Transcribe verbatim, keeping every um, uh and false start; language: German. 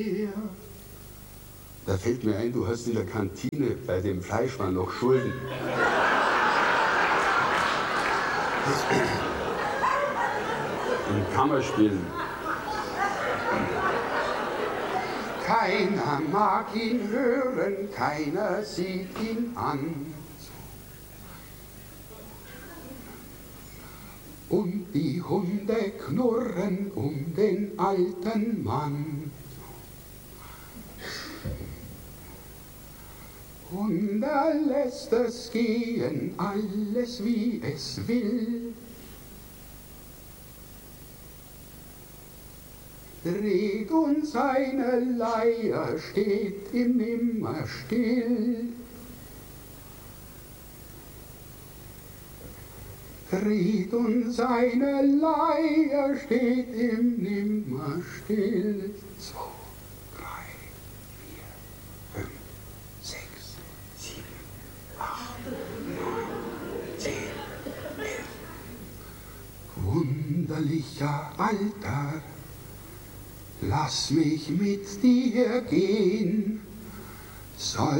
Da fällt mir ein, du hast in der Kantine bei dem Fleischmann noch Schulden. Im Kammerspielen. Keiner mag ihn hören, keiner sieht ihn an. Und die Hunde knurren um den alten Mann. Und er lässt es gehen, alles wie es will. Dreht und seine Leier steht ihm nimmer still. Dreht und seine Leier steht ihm nimmer still. Zwei, drei, vier, fünf, sechs, sieben, acht, neun, zehn, elf. Wunderlicher Alter, lass mich mit dir gehen, soll